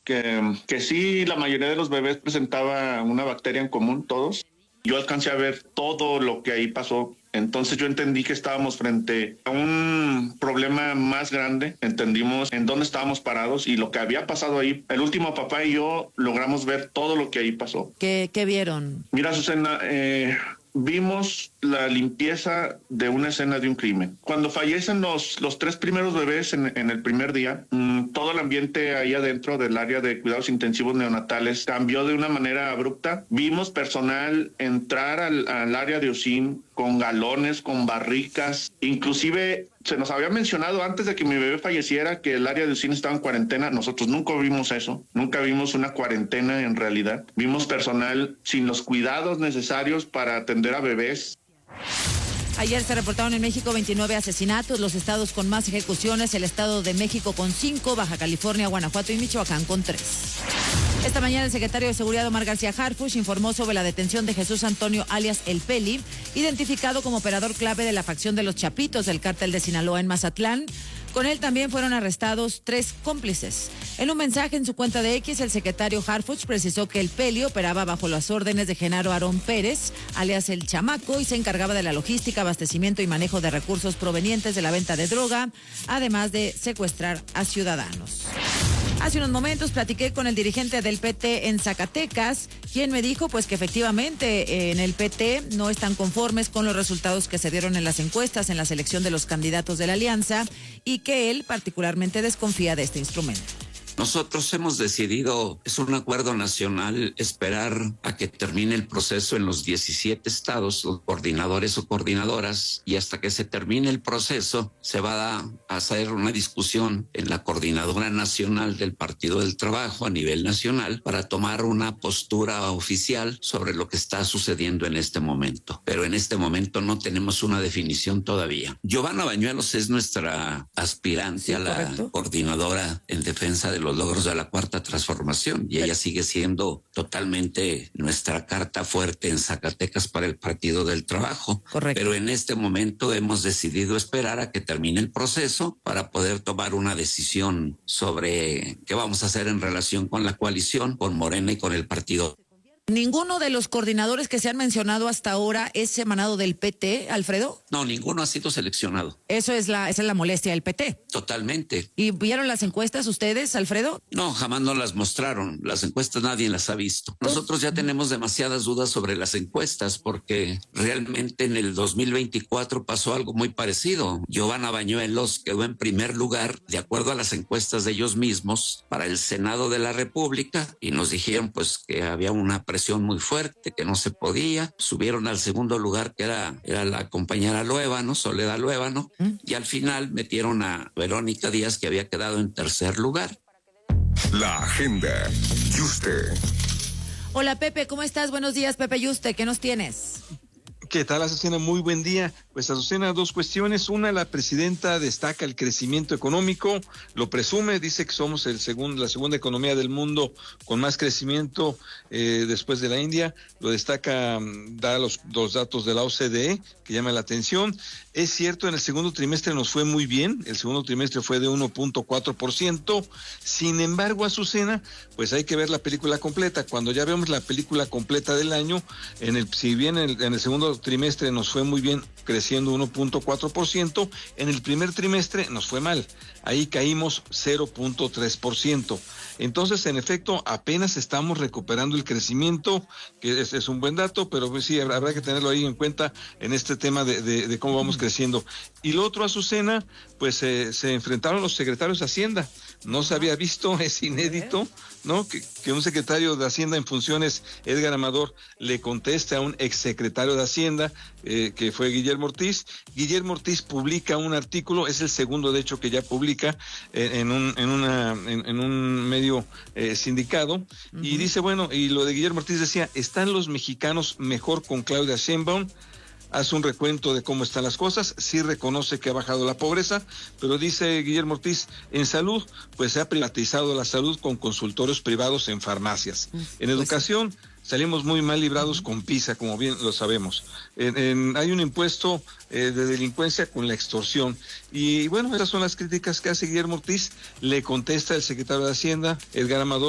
que sí, la mayoría de los bebés presentaba una bacteria en común, todos. Yo alcancé a ver todo lo que ahí pasó. Entonces yo entendí que estábamos frente a un problema más grande. Entendimos en dónde estábamos parados y lo que había pasado ahí. El último papá y yo logramos ver todo lo que ahí pasó. ¿Qué vieron? Mira, Susana, vimos la limpieza de una escena de un crimen. Cuando fallecen los 3 primeros bebés en el primer día, todo el ambiente ahí adentro del área de cuidados intensivos neonatales cambió de una manera abrupta. Vimos personal entrar al área de UCIN con galones, con barricas. Inclusive se nos había mencionado antes de que mi bebé falleciera que el área de UCIN estaba en cuarentena. Nosotros nunca vimos eso. Nunca vimos una cuarentena en realidad. Vimos personal sin los cuidados necesarios para atender a bebés. Ayer se reportaron en México 29 asesinatos, los estados con más ejecuciones, el Estado de México con 5, Baja California, Guanajuato y Michoacán con 3. Esta mañana el secretario de Seguridad Omar García Harfuch informó sobre la detención de Jesús Antonio alias El Peli, identificado como operador clave de la facción de los Chapitos del cártel de Sinaloa en Mazatlán. Con él también fueron arrestados 3 cómplices. En un mensaje en su cuenta de X, el secretario Harfuch precisó que El Peli operaba bajo las órdenes de Genaro Aarón Pérez, alias El Chamaco, y se encargaba de la logística, abastecimiento y manejo de recursos provenientes de la venta de droga, además de secuestrar a ciudadanos. Hace unos momentos platiqué con el dirigente del PT en Zacatecas, quien me dijo pues que efectivamente en el PT no están conformes con los resultados que se dieron en las encuestas en la selección de los candidatos de la alianza y que él particularmente desconfía de este instrumento. Nosotros hemos decidido, es un acuerdo nacional, esperar a que termine el proceso en los 17 estados, los coordinadores o coordinadoras, y hasta que se termine el proceso se va a hacer una discusión en la coordinadora nacional del Partido del Trabajo a nivel nacional para tomar una postura oficial sobre lo que está sucediendo en este momento. Pero en este momento no tenemos una definición todavía. Giovanna Bañuelos es nuestra aspirante a la coordinadora en defensa de los logros de la Cuarta Transformación y ella sigue siendo totalmente nuestra carta fuerte en Zacatecas para el Partido del Trabajo. Correcto. Pero en este momento hemos decidido esperar a que termine el proceso para poder tomar una decisión sobre qué vamos a hacer en relación con la coalición, con Morena y con el partido. ¿Ninguno de los coordinadores que se han mencionado hasta ahora es emanado del PT, Alfredo? No, ninguno ha sido seleccionado. Esa es la molestia del PT. Totalmente. ¿Y vieron las encuestas ustedes, Alfredo? No, jamás nos las mostraron. Las encuestas nadie las ha visto. Nosotros ya tenemos demasiadas dudas sobre las encuestas porque realmente en el 2024 pasó algo muy parecido. Giovanna Bañuelos quedó en primer lugar de acuerdo a las encuestas de ellos mismos para el Senado de la República y nos dijeron pues que había una presión muy fuerte, que no se podía. Subieron al segundo lugar que era la compañera Luébano, Soledad Luébano, y al final metieron a Verónica Díaz, que había quedado en tercer lugar. La agenda. Yuste. Hola Pepe, ¿cómo estás? Buenos días, Pepe Yuste, ¿qué nos tienes? ¿Qué tal, Azucena? Muy buen día. Pues, Azucena, 2 cuestiones. Una, la presidenta destaca el crecimiento económico, lo presume, dice que somos la segunda economía del mundo con más crecimiento después de la India. Lo destaca, da los datos de la OCDE, que llama la atención. Es cierto, en el segundo trimestre nos fue muy bien. El segundo trimestre fue de 1.4%. Sin embargo, Azucena, pues hay que ver la película completa. Cuando ya vemos la película completa del año, si bien en el segundo trimestre nos fue muy bien, creciendo 1.4%, en el primer trimestre nos fue mal, ahí caímos 0.3%. Entonces, en efecto, apenas estamos recuperando el crecimiento, que es un buen dato, pero pues sí, habrá que tenerlo ahí en cuenta en este tema de cómo vamos creciendo. Y lo otro, Azucena, pues se enfrentaron los secretarios de Hacienda. No se había visto, es inédito, ¿no? Que un secretario de Hacienda en funciones, Edgar Amador, le conteste a un exsecretario de Hacienda, que fue Guillermo Ortiz. Guillermo Ortiz publica un artículo, es el segundo de hecho que ya publica en un medio sindicado, y dice, bueno, y lo de Guillermo Ortiz decía, ¿están los mexicanos mejor con Claudia Sheinbaum? Hace un recuento de cómo están las cosas, sí reconoce que ha bajado la pobreza, pero dice Guillermo Ortiz, en salud, pues se ha privatizado la salud con consultorios privados en farmacias. En educación, salimos muy mal librados con PISA, como bien lo sabemos. Hay un impuesto de delincuencia con la extorsión. Y bueno, esas son las críticas que hace Guillermo Ortiz. Le contesta el secretario de Hacienda, Edgar Amador,